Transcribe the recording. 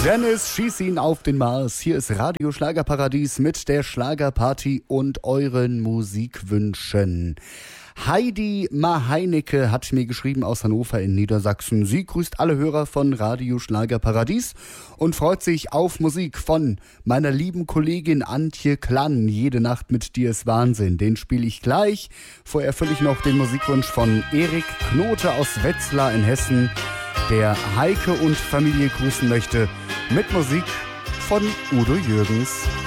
Dennis, schieß ihn auf den Mars. Hier ist Radio Schlagerparadies mit der Schlagerparty und euren Musikwünschen. Heidi Maheinecke hat mir geschrieben aus Hannover in Niedersachsen. Sie grüßt alle Hörer von Radio Schlagerparadies und freut sich auf Musik von meiner lieben Kollegin Antje Klann. Jede Nacht mit dir ist Wahnsinn. Den spiele ich gleich. Vorher erfülle ich noch den Musikwunsch von Erik Knote aus Wetzlar in Hessen, der Heike und Familie grüßen möchte mit Musik von Udo Jürgens.